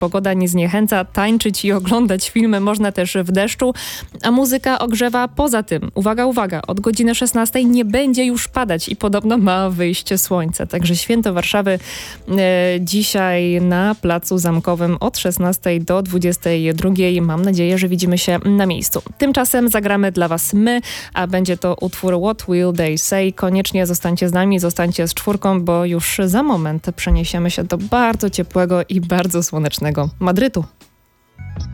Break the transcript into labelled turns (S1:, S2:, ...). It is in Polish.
S1: Pogoda nie zniechęca, tańczyć i oglądać filmy można też w deszczu, a muzyka ogrzewa poza tym. Uwaga, uwaga, od godziny 16 nie będzie już padać i podobno ma wyjść słońce. Także święto Warszawy dzisiaj na Placu Zamkowym od 16 do 22. Mam nadzieję, że widzimy się na miejscu. Tymczasem zagramy dla Was my, a będzie to utwór What Will They Say. Koniecznie zostańcie z nami, zostańcie z czwórką, bo już za moment przeniesiemy się do bardzo ciepłego i bardzo słonecznego Madrytu.